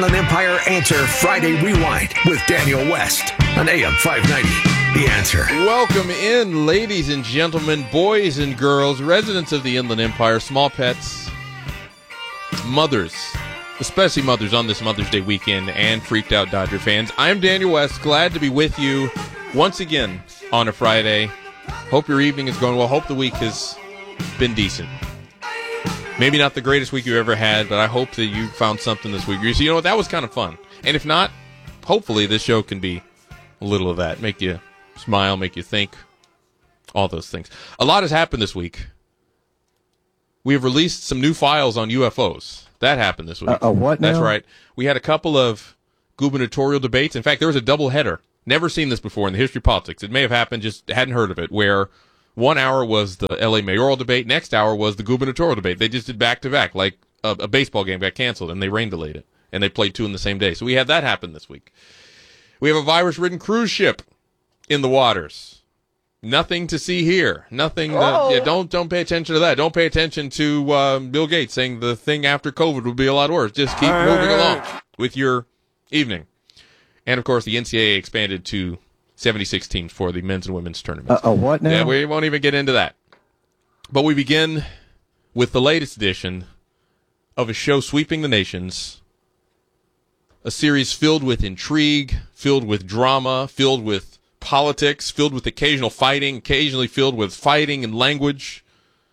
An Empire Answer Friday Rewind with Daniel West on AM 590. The Answer. Welcome in, ladies and gentlemen, boys and girls, residents of the Inland Empire, small pets, mothers, especially mothers on this Mother's Day weekend, and freaked out Dodger fans. I'm Daniel West, glad to be with you once again on a Friday. Hope your evening is going well. Hope the week has been decent. Maybe not the greatest week you ever had, but I hope that you found something this week. You know what, that was kind of fun. And if not, hopefully this show can be a little of that. Make you smile, make you think, all those things. A lot has happened this week. We have released some new files on UFOs. That happened this week. What now? That's right. We had a couple of gubernatorial debates. In fact, there was a double header. Never seen this before in the history of politics. It may have happened, just hadn't heard of it, where 1 hour was the L.A. mayoral debate, next hour was the gubernatorial debate. They just did back-to-back, like a baseball game got canceled, and they rain delayed it, and they played two in the same day. So we had that happen this week. We have a virus-ridden cruise ship in the waters. Nothing to see here. Nothing. Don't pay attention to that. Don't pay attention to Bill Gates saying the thing after COVID would be a lot worse. Just keep moving along with your evening. And, of course, the NCAA expanded to 76 teams for the men's and women's tournaments. What now? Yeah, we won't even get into that. But we begin with the latest edition of a show sweeping the nations, a series filled with intrigue, filled with drama, filled with politics, filled with occasional fighting, occasionally filled with fighting and language.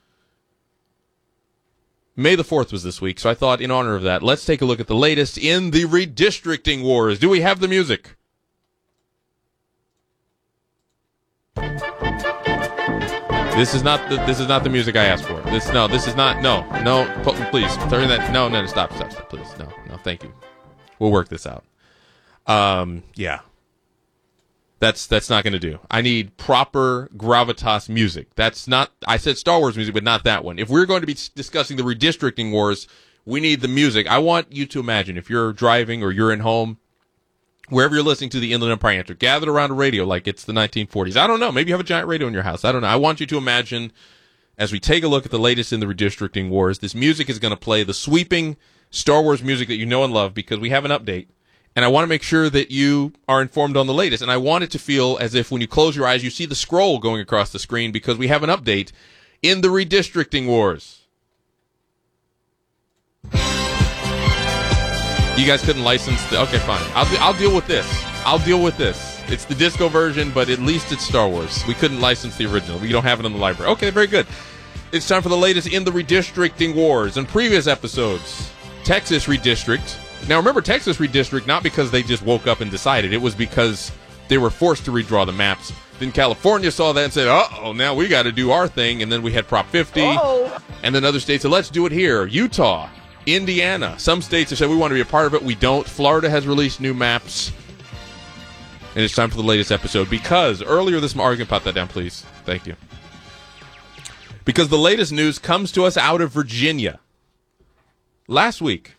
May the 4th was this week, so I thought in honor of that, let's take a look at the latest in the redistricting wars. Do we have the music? This is not the music I asked for. This is not. Please turn that. No, stop, please. No, thank you. We'll work this out. Yeah. That's not going to do. I need proper gravitas music. That's not, I said Star Wars music, but not that one. If we're going to be discussing the redistricting wars, we need the music. I want you to imagine if you're driving or you're in home, wherever you're listening to the Inland Empire Answer, gathered around a radio like it's the 1940s. I don't know. Maybe you have a giant radio in your house. I don't know. I want you to imagine, as we take a look at the latest in the redistricting wars, this music is going to play the sweeping Star Wars music that you know and love because we have an update. And I want to make sure that you are informed on the latest. And I want it to feel as if when you close your eyes, you see the scroll going across the screen because we have an update in the redistricting wars. You guys couldn't license okay, fine. I'll deal with this. It's the disco version, but at least it's Star Wars. We couldn't license the original. We don't have it in the library. Okay, very good. It's time for the latest in the redistricting wars. In previous episodes, Texas redistrict. Now remember, Texas redistrict, not because they just woke up and decided. It was because they were forced to redraw the maps. Then California saw that and said, uh-oh, now we got to do our thing. And then we had Prop 50. And then other states said, let's do it here. Utah. Indiana. Some states have said we want to be a part of it. We don't. Florida has released new maps. And it's time for the latest episode because earlier this morning, pop that down, please. Thank you. Because the latest news comes to us out of Virginia. Last week,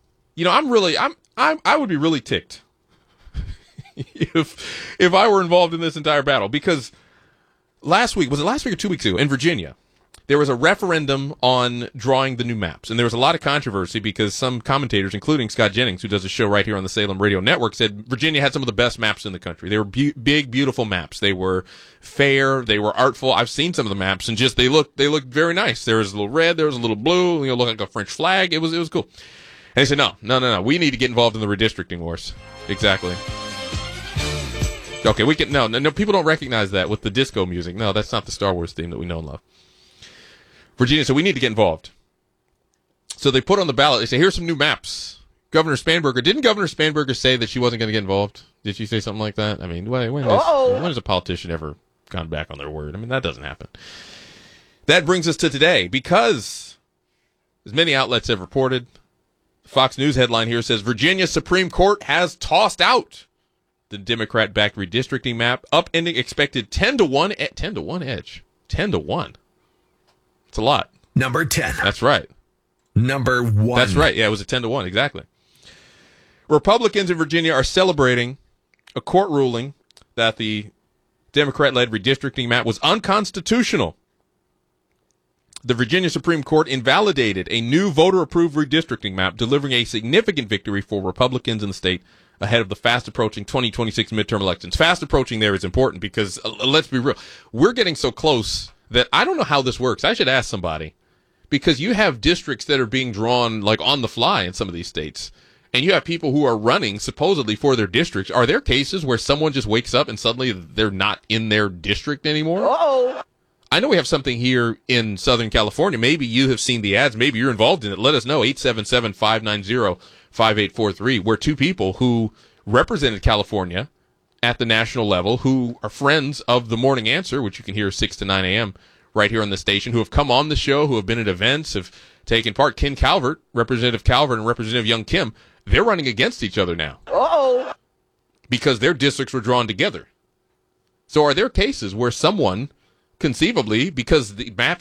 I would be really ticked if I were involved in this entire battle because last week, was it last week or 2 weeks ago in Virginia? There was a referendum on drawing the new maps, and there was a lot of controversy because some commentators, including Scott Jennings, who does a show right here on the Salem Radio Network, said Virginia had some of the best maps in the country. They were big, beautiful maps. They were fair. They were artful. I've seen some of the maps, and just they looked very nice. There was a little red. There was a little blue. Looked like a French flag. It was cool. And they said, no. We need to get involved in the redistricting wars. Exactly. Okay, we can. No. People don't recognize that with the disco music. No, that's not the Star Wars theme that we know and love. Virginia, so we need to get involved. So they put on the ballot, they say, here's some new maps. Governor Spanberger, didn't Governor Spanberger say that she wasn't going to get involved? Did she say something like that? I mean, when has a politician ever gone back on their word? I mean, that doesn't happen. That brings us to today, because as many outlets have reported, the Fox News headline here says, Virginia Supreme Court has tossed out the Democrat-backed redistricting map, upending expected 10-1 edge. 10-1. It's a lot. Number 10. That's right. Number 1. That's right. Yeah, it was a 10-1. Exactly. Republicans in Virginia are celebrating a court ruling that the Democrat-led redistricting map was unconstitutional. The Virginia Supreme Court invalidated a new voter-approved redistricting map, delivering a significant victory for Republicans in the state ahead of the fast-approaching 2026 midterm elections. Fast approaching there is important because, let's be real, we're getting so close that I don't know how this works. I should ask somebody, because you have districts that are being drawn like on the fly in some of these states, and you have people who are running supposedly for their districts. Are there cases where someone just wakes up and suddenly they're not in their district anymore? Uh-oh. I know we have something here in Southern California. Maybe you have seen the ads. Maybe you're involved in it. Let us know. 877-590-5843, where two people who represented California at the national level, who are friends of The Morning Answer, which you can hear 6 to 9 a.m. right here on the station, who have come on the show, who have been at events, have taken part. Ken Calvert, Representative Calvert, and Representative Young Kim, they're running against each other now. Uh-oh. Because their districts were drawn together. So are there cases where someone, conceivably, because the